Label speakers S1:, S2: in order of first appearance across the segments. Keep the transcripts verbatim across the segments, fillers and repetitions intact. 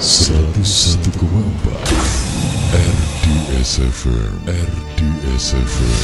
S1: seratus satu koma empat R D S F M R D S F M.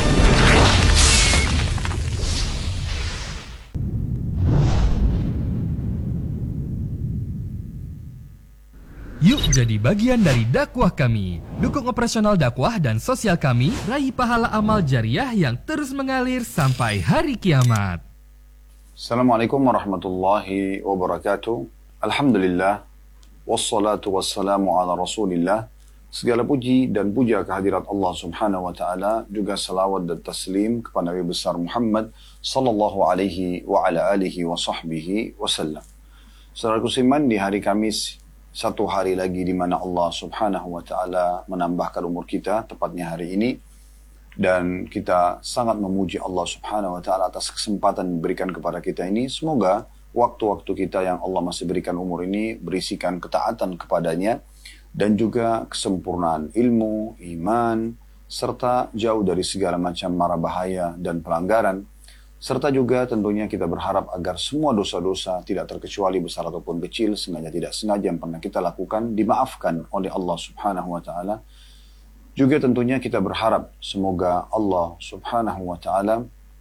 S2: Yuk jadi bagian dari dakwah kami. Dukung operasional dakwah dan sosial kami, raih pahala amal jariah yang terus mengalir sampai hari kiamat.
S3: Assalamualaikum warahmatullahi wabarakatuh. Alhamdulillah, wassalatu wassalamu ala rasulillah. Segala puji dan puja kehadirat Allah subhanahu wa ta'ala, juga salawat dan taslim kepada Nabi besar Muhammad sallallahu alaihi wa ala alihi wa sahbihi wasallam. Saudara kusiman, di hari Kamis, satu hari lagi di mana Allah subhanahu wa ta'ala menambahkan umur kita, tepatnya hari ini. Dan kita sangat memuji Allah subhanahu wa ta'ala atas kesempatan diberikan kepada kita ini. Semoga waktu-waktu kita yang Allah masih berikan umur ini berisikan ketaatan kepadanya. Dan juga kesempurnaan ilmu, iman, serta jauh dari segala macam mara bahaya dan pelanggaran. Serta juga tentunya kita berharap agar semua dosa-dosa tidak terkecuali besar ataupun kecil, sengaja tidak sengaja yang pernah kita lakukan, dimaafkan oleh Allah subhanahu wa ta'ala. Juga tentunya kita berharap semoga Allah subhanahu wa ta'ala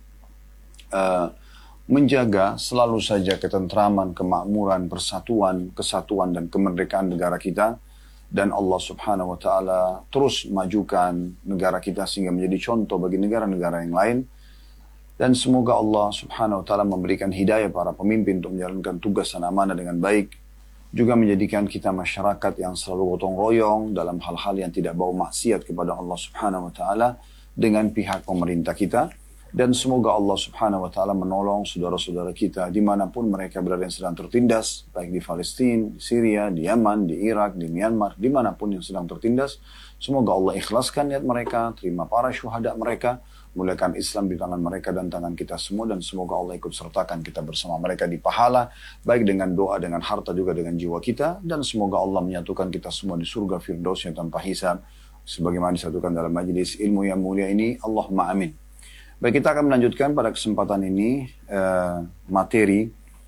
S3: uh, menjaga selalu saja ketentraman, kemakmuran, persatuan, kesatuan dan kemerdekaan negara kita. Dan Allah subhanahu wa ta'ala terus majukan negara kita sehingga menjadi contoh bagi negara-negara yang lain. Dan semoga Allah subhanahu wa ta'ala memberikan hidayah para pemimpin untuk menjalankan tugas dan amanah dengan baik. Juga menjadikan kita masyarakat yang selalu gotong royong dalam hal-hal yang tidak bau maksiat kepada Allah subhanahu wa ta'ala dengan pihak pemerintah kita. Dan semoga Allah subhanahu wa ta'ala menolong saudara-saudara kita dimanapun mereka berada yang sedang tertindas. Baik di Palestina, di Syria, di Yaman, di Irak, di Myanmar, dimanapun yang sedang tertindas. Semoga Allah ikhlaskan niat mereka, terima para syuhada mereka. Muliakan Islam di tangan mereka dan tangan kita semua, dan semoga Allah ikut sertakan kita bersama mereka di pahala, baik dengan doa, dengan harta, juga dengan jiwa kita. Dan semoga Allah menyatukan kita semua di surga Firdausnya tanpa hisab, sebagaimana disatukan dalam majlis ilmu yang mulia ini. Allahumma amin. Baik, kita akan melanjutkan pada kesempatan ini uh, materi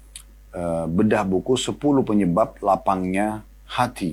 S3: uh, bedah buku sepuluh penyebab lapangnya hati,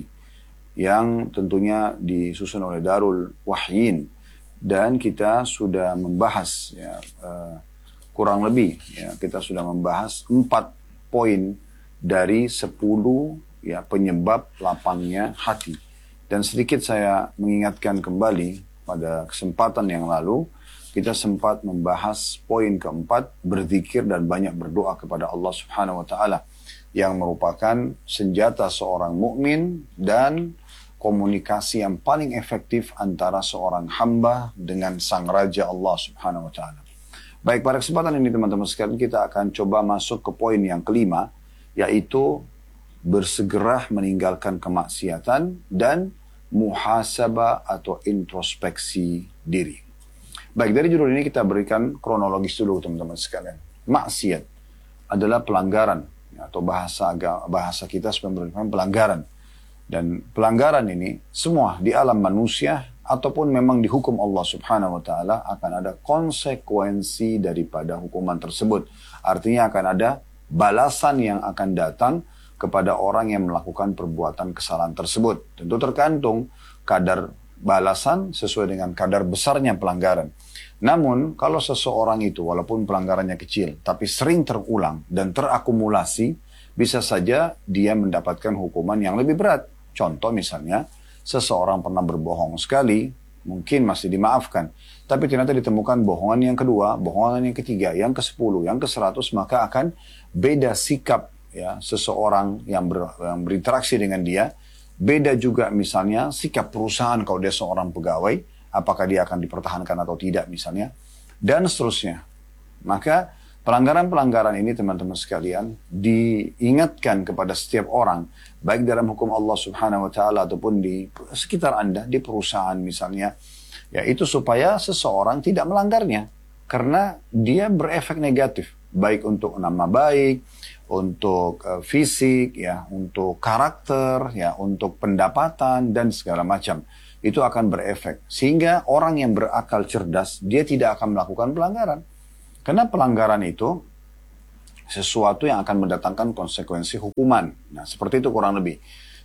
S3: yang tentunya disusun oleh Darul Wahyin. Dan kita sudah membahas ya, uh, kurang lebih ya, kita sudah membahas empat poin dari sepuluh ya, penyebab lapangnya hati. Dan sedikit saya mengingatkan kembali pada kesempatan yang lalu, kita sempat membahas poin keempat, berzikir dan banyak berdoa kepada Allah subhanahu wa ta'ala, yang merupakan senjata seorang mukmin dan komunikasi yang paling efektif antara seorang hamba dengan sang raja Allah subhanahu wa ta'ala. Baik, pada kesempatan ini teman-teman sekalian, kita akan coba masuk ke poin yang kelima, yaitu bersegera meninggalkan kemaksiatan dan muhasabah atau introspeksi diri. Baik, dari judul ini kita berikan kronologis dulu teman-teman sekalian. Maksiat adalah pelanggaran, atau bahasa agak bahasa kita sebenarnya pelanggaran. Dan pelanggaran ini semua di alam manusia ataupun memang dihukum Allah subhanahu wa ta'ala akan ada konsekuensi daripada hukuman tersebut. Artinya akan ada balasan yang akan datang kepada orang yang melakukan perbuatan kesalahan tersebut. Tentu tergantung kadar balasan sesuai dengan kadar besarnya pelanggaran. Namun kalau seseorang itu walaupun pelanggarannya kecil tapi sering terulang dan terakumulasi, bisa saja dia mendapatkan hukuman yang lebih berat. Contoh misalnya, seseorang pernah berbohong sekali, mungkin masih dimaafkan. Tapi ternyata ditemukan bohongan yang kedua, bohongan yang ketiga, yang kesepuluh, yang keseratus, maka akan beda sikap ya seseorang yang, ber, yang berinteraksi dengan dia. Beda juga misalnya sikap perusahaan kalau dia seorang pegawai, apakah dia akan dipertahankan atau tidak misalnya. Dan seterusnya. Maka pelanggaran-pelanggaran ini teman-teman sekalian diingatkan kepada setiap orang, baik dalam hukum Allah subhanahu wa ta'ala ataupun di sekitar Anda, di perusahaan misalnya, yaitu supaya seseorang tidak melanggarnya. Karena dia berefek negatif, baik untuk nama baik, untuk uh, fisik, ya, untuk karakter, ya, untuk pendapatan, dan segala macam. Itu akan berefek. Sehingga orang yang berakal cerdas, dia tidak akan melakukan pelanggaran. Karena pelanggaran itu sesuatu yang akan mendatangkan konsekuensi hukuman. Nah, seperti itu kurang lebih.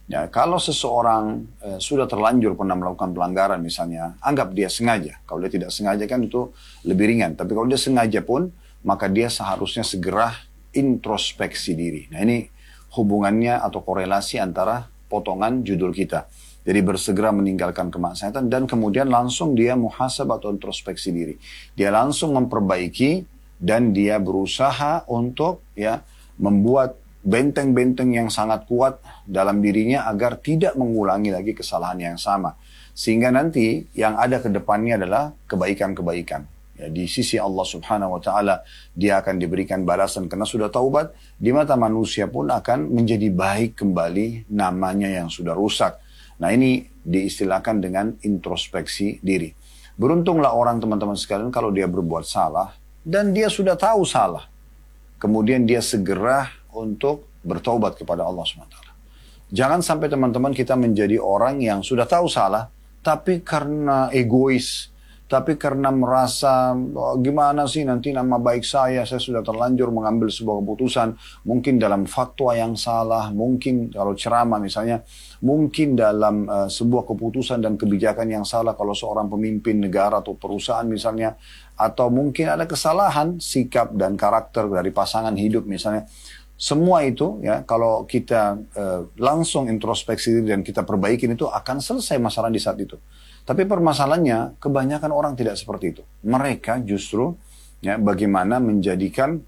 S3: Ya, kalau seseorang eh, sudah terlanjur pernah melakukan pelanggaran misalnya, anggap dia sengaja. Kalau dia tidak sengaja kan itu lebih ringan. Tapi kalau dia sengaja pun, maka dia seharusnya segera introspeksi diri. Nah ini hubungannya atau korelasi antara potongan judul kita. Jadi bersegera meninggalkan kemaksiatan dan kemudian langsung dia muhasabah atau introspeksi diri. Dia langsung memperbaiki dan dia berusaha untuk ya membuat benteng-benteng yang sangat kuat dalam dirinya agar tidak mengulangi lagi kesalahan yang sama. Sehingga nanti yang ada ke depannya adalah kebaikan-kebaikan. Ya, di sisi Allah Subhanahu wa Ta'ala dia akan diberikan balasan karena sudah taubat. Di mata manusia pun akan menjadi baik kembali namanya yang sudah rusak. Nah ini diistilahkan dengan introspeksi diri. Beruntunglah orang teman-teman sekalian kalau dia berbuat salah dan dia sudah tahu salah. Kemudian dia segera untuk bertaubat kepada Allah subhanahu wa taala. Jangan sampai teman-teman kita menjadi orang yang sudah tahu salah, tapi karena egois, tapi karena merasa oh, gimana sih nanti nama baik saya, saya sudah terlanjur mengambil sebuah keputusan, mungkin dalam fatwa yang salah, mungkin kalau ceramah misalnya, mungkin dalam uh, sebuah keputusan dan kebijakan yang salah kalau seorang pemimpin negara atau perusahaan misalnya, atau mungkin ada kesalahan sikap dan karakter dari pasangan hidup misalnya. Semua itu ya kalau kita uh, langsung introspeksi diri dan kita perbaikin itu akan selesai masalah di saat itu. Tapi permasalahannya kebanyakan orang tidak seperti itu. Mereka justru ya bagaimana menjadikan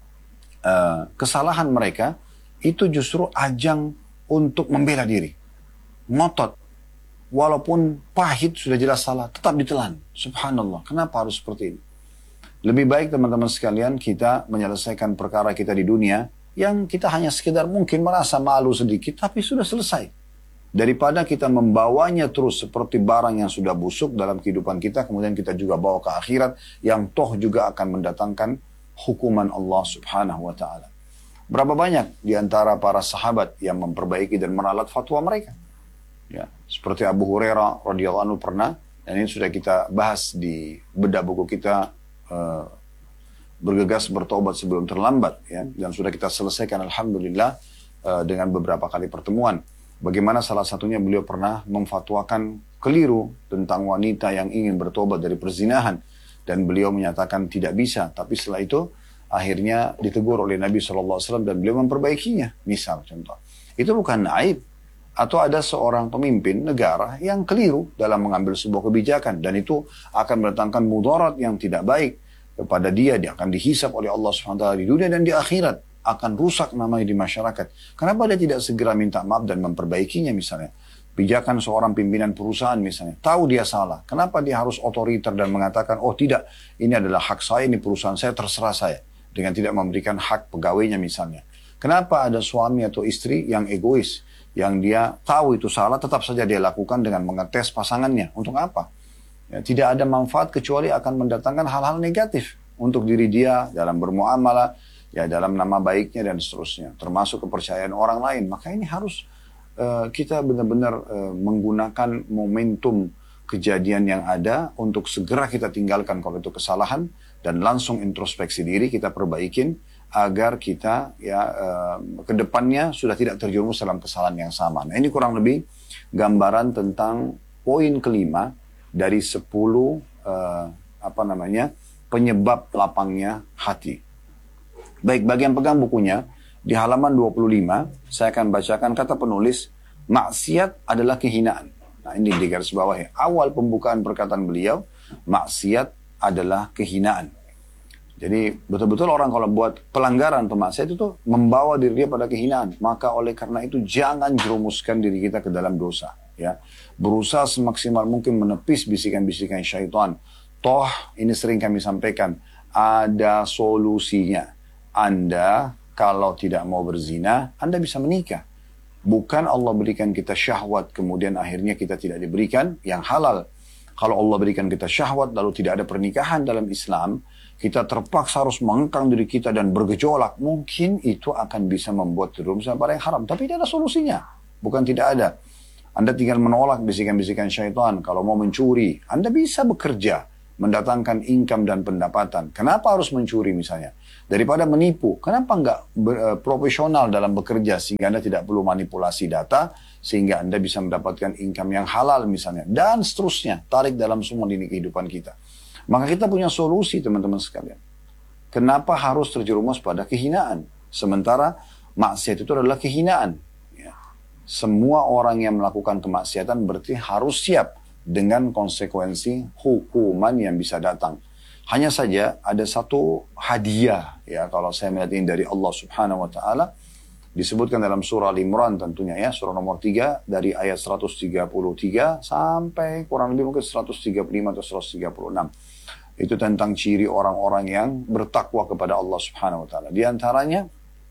S3: uh, kesalahan mereka itu justru ajang untuk membela diri. Ngotot. Walaupun pahit sudah jelas salah, tetap ditelan. Subhanallah. Kenapa harus seperti ini? Lebih baik teman-teman sekalian kita menyelesaikan perkara kita di dunia yang kita hanya sekedar mungkin merasa malu sedikit, tapi sudah selesai. Daripada kita membawanya terus seperti barang yang sudah busuk dalam kehidupan kita, kemudian kita juga bawa ke akhirat, yang toh juga akan mendatangkan hukuman Allah subhanahu wa ta'ala. Berapa banyak di antara para sahabat yang memperbaiki dan meralat fatwa mereka? Ya, seperti Abu Hurairah radhiyallahu anhu pernah, dan ini sudah kita bahas di bedah buku kita, uh, bergegas bertobat sebelum terlambat, ya, dan sudah kita selesaikan alhamdulillah uh, dengan beberapa kali pertemuan. Bagaimana salah satunya beliau pernah memfatwakan keliru tentang wanita yang ingin bertobat dari perzinahan, dan beliau menyatakan tidak bisa. Tapi setelah itu akhirnya ditegur oleh Nabi shallallahu alaihi wasallam dan beliau memperbaikinya. Misal contoh, itu bukan aib. Atau ada seorang pemimpin negara yang keliru dalam mengambil sebuah kebijakan, dan itu akan mendatangkan mudarat yang tidak baik kepada dia, dia akan dihisap oleh Allah subhanahu wa taala di dunia dan di akhirat, akan rusak namanya di masyarakat. Kenapa dia tidak segera minta maaf dan memperbaikinya misalnya? Pijakan seorang pimpinan perusahaan misalnya, tahu dia salah, kenapa dia harus otoriter dan mengatakan, oh tidak, ini adalah hak saya, ini perusahaan saya, terserah saya, dengan tidak memberikan hak pegawainya misalnya. Kenapa ada suami atau istri yang egois, yang dia tahu itu salah, tetap saja dia lakukan dengan mengetes pasangannya? Untuk apa? Ya, tidak ada manfaat kecuali akan mendatangkan hal-hal negatif untuk diri dia dalam bermuamalah, ya dalam nama baiknya dan seterusnya, termasuk kepercayaan orang lain. Maka ini harus uh, kita benar-benar uh, menggunakan momentum kejadian yang ada untuk segera kita tinggalkan kalau itu kesalahan dan langsung introspeksi diri, kita perbaikin agar kita ya uh, ke depannya sudah tidak terjerumus dalam kesalahan yang sama. Nah ini kurang lebih gambaran tentang poin kelima dari sepuluh uh, apa namanya penyebab lapangnya hati. Baik, bagi yang pegang bukunya di halaman dua puluh lima saya akan bacakan kata penulis, maksiat adalah kehinaan. Nah ini di garis bawah ya. Awal pembukaan perkataan beliau, maksiat adalah kehinaan. Jadi betul-betul orang kalau buat pelanggaran pemaksiat itu membawa diri dia pada kehinaan. Maka oleh karena itu jangan jerumuskan diri kita ke dalam dosa. Ya, berusaha semaksimal mungkin menepis bisikan-bisikan syaitan. Toh ini sering kami sampaikan, ada solusinya. Anda kalau tidak mau berzina, Anda bisa menikah. Bukan Allah berikan kita syahwat kemudian akhirnya kita tidak diberikan yang halal. Kalau Allah berikan kita syahwat lalu tidak ada pernikahan dalam Islam, kita terpaksa harus mengengkang diri kita dan bergejolak, mungkin itu akan bisa membuat terjerumus pada yang haram. Tapi tidak ada solusinya, bukan tidak ada. Anda tinggal menolak bisikan-bisikan syaitan. Kalau mau mencuri, Anda bisa bekerja. mendatangkan income dan pendapatan. Kenapa harus mencuri misalnya? Daripada menipu, kenapa nggak ber, uh, profesional dalam bekerja sehingga Anda tidak perlu manipulasi data, sehingga Anda bisa mendapatkan income yang halal misalnya. Dan seterusnya, tarik dalam semua lini kehidupan kita. Maka kita punya solusi teman-teman sekalian. Kenapa harus terjerumus pada kehinaan? Sementara maksiat itu adalah kehinaan. Ya. Semua orang yang melakukan kemaksiatan berarti harus siap dengan konsekuensi hukuman yang bisa datang. Hanya saja ada satu hadiah, ya kalau saya melihat ini dari Allah Subhanahu Wa Taala, disebutkan dalam surah Al-Imran tentunya ya, surah nomor tiga dari ayat seratus tiga puluh tiga sampai kurang lebih mungkin seratus tiga puluh lima atau seratus tiga puluh enam. Itu tentang ciri orang-orang yang bertakwa kepada Allah Subhanahu Wa Taala. Di antaranya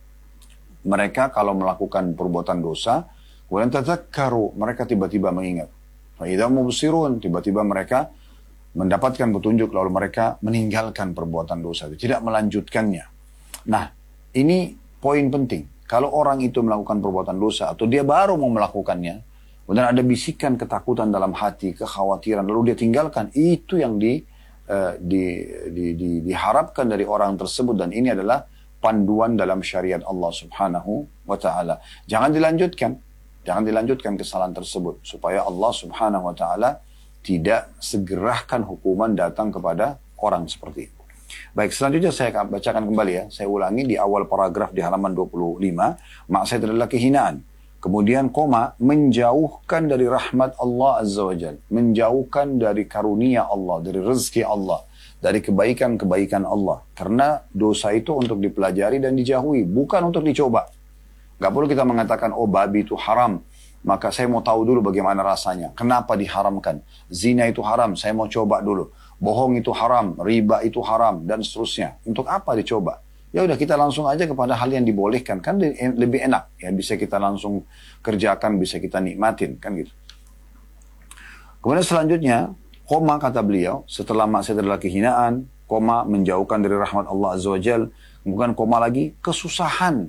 S3: mereka kalau melakukan perbuatan dosa, kemudian tadzakkaru, mereka tiba-tiba mengingat. Fa idza mubsirun, tiba-tiba mereka mendapatkan petunjuk lalu mereka meninggalkan perbuatan dosa itu, tidak melanjutkannya. Nah, ini poin penting. Kalau orang itu melakukan perbuatan dosa atau dia baru mau melakukannya, kemudian ada bisikan ketakutan dalam hati, kekhawatiran, lalu dia tinggalkan, itu yang di, uh, di, di, di, diharapkan dari orang tersebut, dan ini adalah panduan dalam syariat Allah Subhanahu Wa Taala. Jangan dilanjutkan, jangan dilanjutkan kesalahan tersebut supaya Allah Subhanahu Wa Taala tidak segerakan hukuman datang kepada orang seperti itu. Baik, selanjutnya saya bacakan kembali ya. Saya ulangi di awal paragraf di halaman dua puluh lima. Maksiat adalah kehinaan. Kemudian koma, menjauhkan dari rahmat Allah Azza wa Jal. Menjauhkan dari karunia Allah, dari rezeki Allah, dari kebaikan-kebaikan Allah. Karena dosa itu untuk dipelajari dan dijauhi, bukan untuk dicoba. Gak perlu kita mengatakan, oh babi itu haram, maka saya mau tahu dulu bagaimana rasanya. Kenapa diharamkan? Zina itu haram, saya mau coba dulu. Bohong itu haram, riba itu haram, dan seterusnya. Untuk apa dicoba? Ya udah kita langsung aja kepada hal yang dibolehkan. Kan lebih enak. Ya bisa kita langsung kerjakan, bisa kita nikmatin. Kan gitu. Kemudian selanjutnya, koma kata beliau, setelah maksiat adalah kehinaan, koma menjauhkan dari rahmat Allah Azza wa Jal, kemudian koma lagi, kesusahan.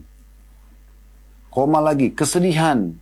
S3: Koma lagi, kesedihan.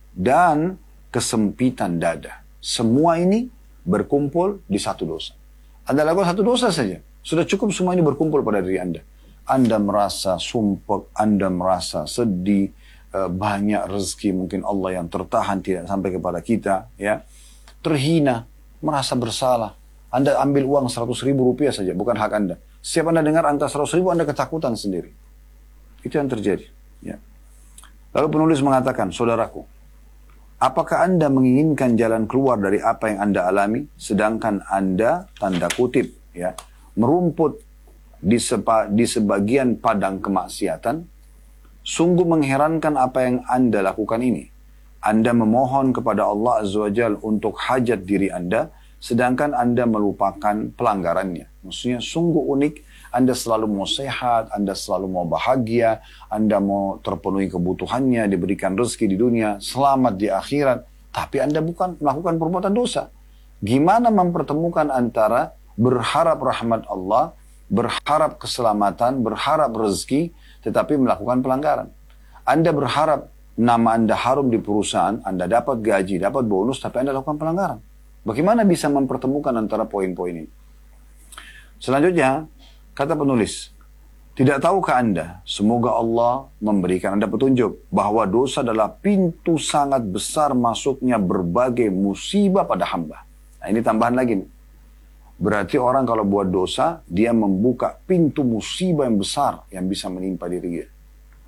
S3: Dan kesempitan dada. Semua ini berkumpul di satu dosa. Anda lakukan satu dosa saja, sudah cukup semua ini berkumpul pada diri Anda. Anda merasa sumpek, Anda merasa sedih, banyak rezeki mungkin Allah yang tertahan tidak sampai kepada kita, ya, terhina, merasa bersalah. Anda ambil uang seratus ribu rupiah saja, bukan hak Anda. Setiap Anda dengar angka seratus ribu, Anda ketakutan sendiri. Itu yang terjadi. Ya. Lalu penulis mengatakan, saudaraku, apakah Anda menginginkan jalan keluar dari apa yang Anda alami, sedangkan Anda, tanda kutip, ya, merumput di, sepa, di sebagian padang kemaksiatan? Sungguh mengherankan apa yang Anda lakukan ini. Anda memohon kepada Allah Azza wa Jal untuk hajat diri Anda, sedangkan Anda melupakan pelanggarannya. Maksudnya sungguh unik. Anda selalu mau sehat, Anda selalu mau bahagia, Anda mau terpenuhi kebutuhannya, diberikan rezeki di dunia, selamat di akhirat. Tapi Anda bukan melakukan perbuatan dosa. Gimana mempertemukan antara berharap rahmat Allah, berharap keselamatan, berharap rezeki, tetapi melakukan pelanggaran? Anda berharap nama Anda harum di perusahaan, Anda dapat gaji, dapat bonus, tapi Anda lakukan pelanggaran. Bagaimana bisa mempertemukan antara poin-poin ini? Selanjutnya, kata penulis, tidak tahukah Anda, semoga Allah memberikan Anda petunjuk, bahwa dosa adalah pintu sangat besar masuknya berbagai musibah pada hamba. Nah ini tambahan lagi nih. Berarti orang kalau buat dosa, dia membuka pintu musibah yang besar yang bisa menimpa diri dia.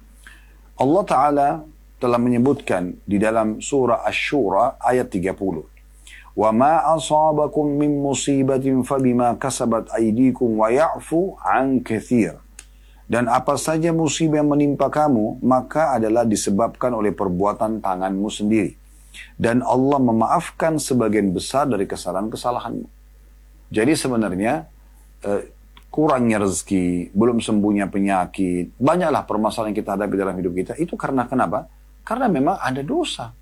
S3: Allah Ta'ala telah menyebutkan di dalam surah Asy-Syura ayat tiga puluh. وَمَا أَصَابَكُم مِّن مُّصِيبَةٍ فَبِمَا كَسَبَتْ أَيْدِيكُمْ وَيَعْفُو عَنْ كَثِيرٍ. Dan apa saja musibah yang menimpa kamu, maka adalah disebabkan oleh perbuatan tanganmu sendiri. Dan Allah memaafkan sebagian besar dari kesalahan-kesalahanmu. Jadi sebenarnya eh, kurangnya rezeki, belum sembuhnya penyakit, banyaklah permasalahan yang kita hadapi dalam hidup kita. Itu karena kenapa? Karena memang ada dosa.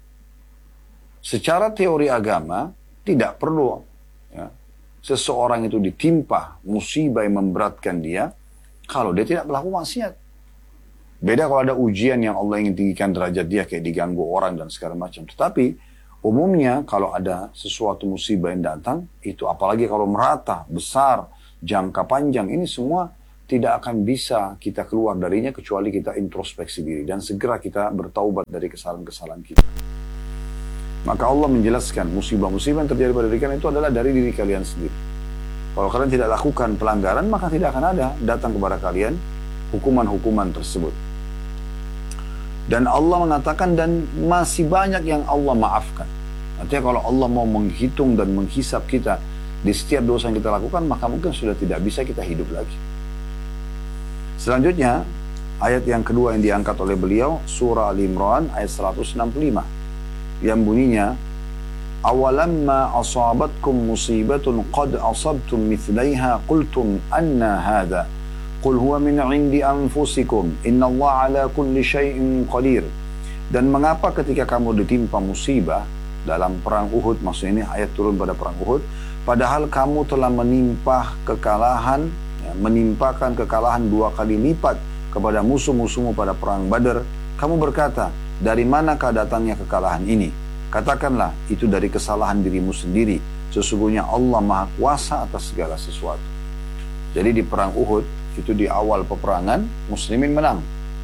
S3: Secara teori agama, tidak perlu ya, seseorang itu ditimpa musibah yang memberatkan dia kalau dia tidak melakukan maksiat. Beda kalau ada ujian yang Allah ingin tinggikan derajat dia, kayak diganggu orang dan segala macam. Tetapi Umumnya kalau ada sesuatu musibah yang datang, itu apalagi kalau merata, besar, jangka panjang, ini semua tidak akan bisa kita keluar darinya kecuali kita introspeksi diri dan segera kita bertaubat dari kesalahan-kesalahan kita. Maka Allah menjelaskan musibah-musibah yang terjadi pada diri kalian itu adalah dari diri kalian sendiri. Kalau kalian tidak lakukan pelanggaran, maka tidak akan ada datang kepada kalian hukuman-hukuman tersebut. Dan Allah mengatakan dan masih banyak yang Allah maafkan. Artinya kalau Allah mau menghitung dan menghisap kita di setiap dosa yang kita lakukan, maka mungkin sudah tidak bisa kita hidup lagi. Selanjutnya, ayat yang kedua yang diangkat oleh beliau, surah Al-Imran ayat seratus enam puluh lima. Yang bunyinya, awalamma asabatkum musibatun qad asabtum mithlaiha qultum anna hadha qul huwa min indi anfusikum innallaha ala kulli syai'in qadir. Dan mengapa ketika kamu ditimpa musibah dalam perang Uhud, maksudnya ini ayat turun pada perang Uhud, padahal kamu telah menimpa kekalahan, ya, menimpakan kekalahan dua kali lipat kepada musuh-musuhmu pada perang Badar, kamu berkata, dari manakah datangnya kekalahan ini? Katakanlah, itu dari kesalahan dirimu sendiri. Sesungguhnya Allah Maha Kuasa atas segala sesuatu. Jadi di perang Uhud, itu di awal peperangan, muslimin menang.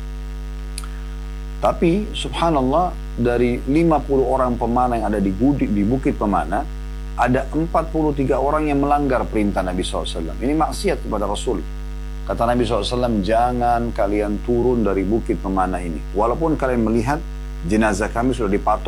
S3: Tapi subhanallah, dari lima puluh orang pemanah yang ada di, Gudi, di Bukit Pemana, ada empat puluh tiga orang yang melanggar perintah Nabi shallallahu alaihi wasallam. Ini maksiat kepada Rasul. Kata Nabi shallallahu alaihi wasallam, jangan kalian turun dari Bukit Pemana ini. Walaupun kalian melihat jenazah kami sudah dipatok